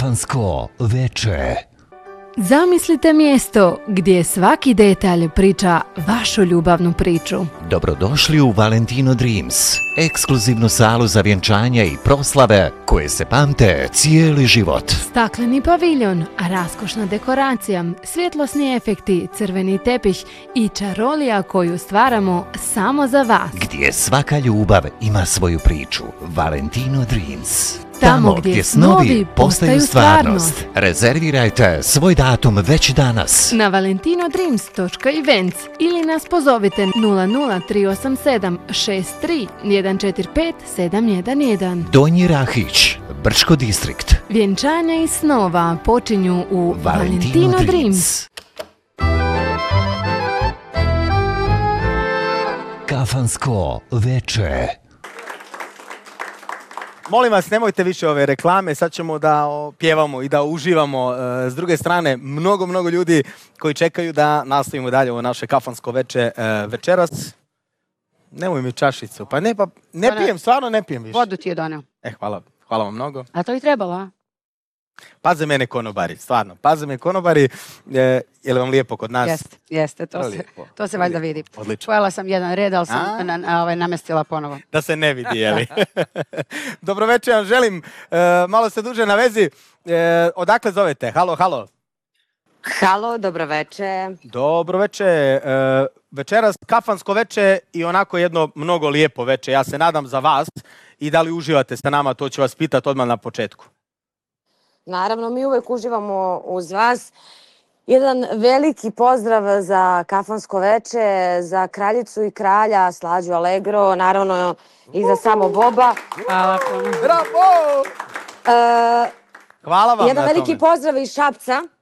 Kafansko veče. Zamislite mjesto gdje svaki detalj priča vašu ljubavnu priču. Dobrodošli u Valentino Dreams, ekskluzivnu salu za vjenčanja i proslave koje se pamte cijeli život. Stakleni paviljon, raskošna dekoracija, svjetlosni efekti, crveni tepih i čarolija koju stvaramo samo za vas. Gdje svaka ljubav ima svoju priču. Valentino Dreams. Tamo gdje snovi postaju stvarnost. Rezervirajte svoj datum već danas Na valentinodreams.events ili nas pozovite 00387 63 145 711. Donji Rahić, Brčko distrikt. Vjenčanja i snova počinju u Valentino Dreams. Kafansko veče. Molim vas, nemojte više ove reklame, sad ćemo da pjevamo i da uživamo. S druge strane, mnogo ljudi koji čekaju da nastavimo dalje ovo naše kafansko veče večeras. Nemoj mi čašicu, pa ne pijem, stvarno ne pijem više. Vodu ti je doneo. Hvala vam mnogo. A to i trebalo, a? Paze mene konobari, stvarno, paze me konobari, je li vam lijepo kod nas? Jeste, to se valjda vidi. Odlično. Pojela sam jedan red, ali sam namestila ponovo. Da se ne vidi, jeli? Dobro večer vam želim, malo se duže na vezi. Odakle zovete? Halo. Halo, dobro veče. Dobro veče. Večeras kafansko veče i onako jedno mnogo lijepo veče. Ja se nadam za vas i da li uživate sa nama, to ću vas pitati odmah na početku. Naravno, mi uvek uživamo uz vas. Jedan veliki pozdrav za kafansko veče, za kraljicu i kralja, Slađu Allegro, naravno i za samo Boba. Hvala puno. Bravo! Hvala vam na tome. Jedan veliki pozdrav iz Šapca.